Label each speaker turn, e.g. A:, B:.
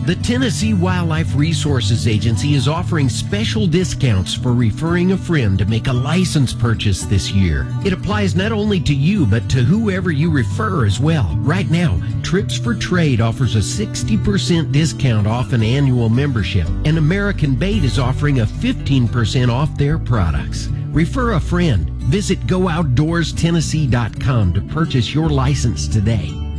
A: The Tennessee Wildlife Resources Agency is offering special discounts for referring a friend to make a license purchase this year. It applies not only to you, but to whoever you refer as well. Right now, Trips for Trade offers a 60% discount off an annual membership, and American Bait is offering a 15% off their products. Refer a friend. Visit GoOutdoorsTennessee.com to purchase your license today.